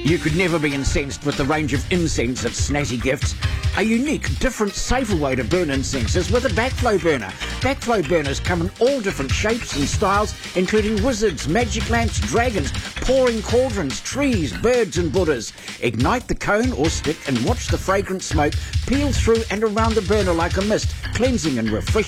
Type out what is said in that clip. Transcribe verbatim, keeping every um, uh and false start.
You could never be incensed with the range of incense at Snazzy Gifts. A unique, different, safer way to burn incense is with a backflow burner. Backflow burners come in all different shapes and styles, including wizards, magic lamps, dragons, pouring cauldrons, trees, birds and Buddhas. Ignite the cone or stick and watch the fragrant smoke peel through and around the burner like a mist, cleansing and refreshing